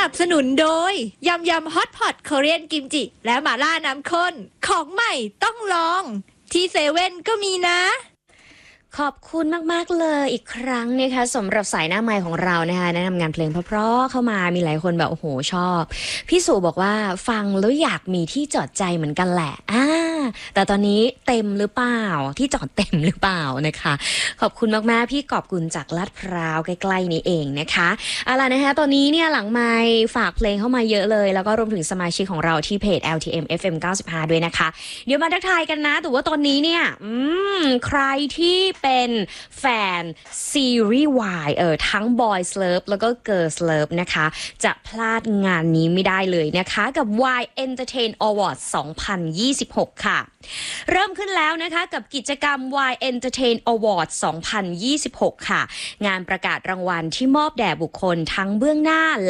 นับสนุนโดยยำยำฮอตพอตเกาหลีกิมจิและหม่าล่าน้ำข้นของใหม่ต้องลองที่เซเว่นก็มีนะขอบคุณมากๆเลยอีกครั้งนะคะสำหรับสายหน้าไมค์ของเรานะคะแนะนำงานเพลงเพราะๆเข้ามามีหลายคนแบบโอ้โหชอบพี่สุบอกว่าฟังแล้วอยากมีที่จอดใจเหมือนกันแหละแต่ตอนนี้เต็มหรือเปล่าที่จอดเต็มหรือเปล่านะคะขอบคุณมากๆพี่กอบกุลจากลาดพร้าวใกล้ๆนี้เองนะคะเอาล่ะนะคะตอนนี้เนี่ยหลังไมค์ฝากเพลงเข้ามาเยอะเลยแล้วก็รวมถึงสมาชิกของเราที่เพจ LTM FM 95ด้วยนะคะเดี๋ยวมาทักทายกันนะแต่ว่าตอนนี้เนี่ยใครที่เป็นแฟนซีรีส์วายทั้ง Boys Love แล้วก็ Girls Love นะคะจะพลาดงานนี้ไม่ได้เลยนะคะกับ Y Entertain Awards 2026 ค่ะเริ่มขึ้นแล้วนะคะกับกิจกรรม Y Entertain Awards 2026 ค่ะงานประกาศรางวัลที่มอบแด่บุคคลทั้งเบื้องหน้า